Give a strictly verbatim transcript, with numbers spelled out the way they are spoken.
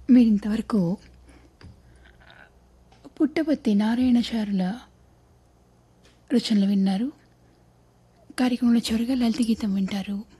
మీరింతవరకు పుట్టపర్తి నారాయణచారుల రచనలు విన్నారు. కార్యక్రమంలో చివరిగా లలిత గీతం వింటారు.